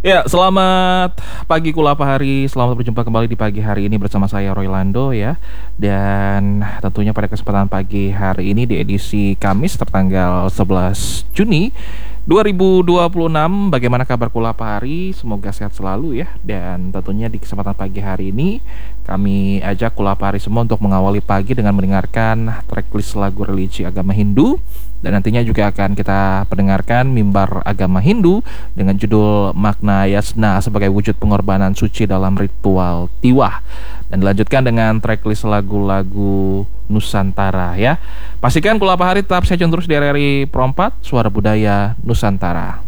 Ya, selamat pagi Kulapahari. Selamat berjumpa kembali di pagi hari ini bersama saya Roy Lando ya. Dan tentunya pada kesempatan pagi hari ini di edisi Kamis tertanggal 11 Juni 2026, bagaimana kabar Kulapahari? Semoga sehat selalu ya. Dan tentunya di kesempatan pagi hari ini kami ajak Kulapahari semua untuk mengawali pagi dengan mendengarkan tracklist lagu religi agama Hindu. Dan nantinya juga akan kita pendengarkan mimbar agama Hindu dengan judul Makna Yasna sebagai wujud pengorbanan suci dalam ritual tiwah. Dan dilanjutkan dengan tracklist lagu-lagu Nusantara ya. Pastikan Kulapahari tetap stay tune terus di RRI Pro 4, Suara Budaya Nusantara.